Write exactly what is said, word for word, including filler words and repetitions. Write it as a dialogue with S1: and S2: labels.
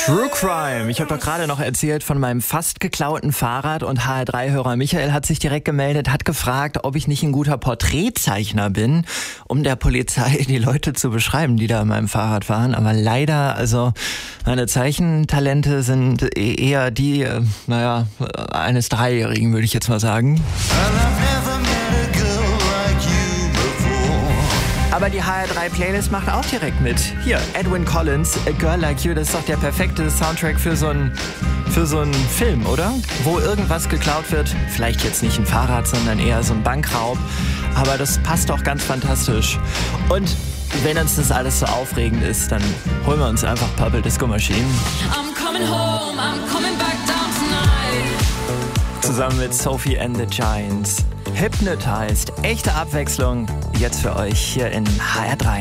S1: True Crime. Ich habe doch gerade noch erzählt von meinem fast geklauten Fahrrad und H R drei Hörer Michael hat sich direkt gemeldet, hat gefragt, ob ich nicht ein guter Porträtzeichner bin, um der Polizei die Leute zu beschreiben, die da in meinem Fahrrad fahren. Aber leider, also meine Zeichentalente sind eher die, äh, naja, eines Dreijährigen, würde ich jetzt mal sagen. Aber die H R drei Playlist macht auch direkt mit. Hier, Edwin Collins, A Girl Like You, das ist doch der perfekte Soundtrack für so einen für so einen Film, oder? Wo irgendwas geklaut wird. Vielleicht jetzt nicht ein Fahrrad, sondern eher so ein Bankraub. Aber das passt doch ganz fantastisch. Und wenn uns das alles so aufregend ist, dann holen wir uns einfach Purple Disco Machine.
S2: I'm coming home, I'm coming back down tonight.
S1: Zusammen mit Sophie and the Giants. Hypnotized. Echte Abwechslung. Jetzt für euch hier in H R drei.